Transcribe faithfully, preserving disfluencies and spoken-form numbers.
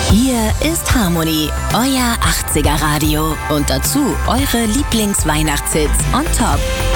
Hier ist Harmony, euer achtziger Radio. Und dazu eure Lieblings-Weihnachtshits on top.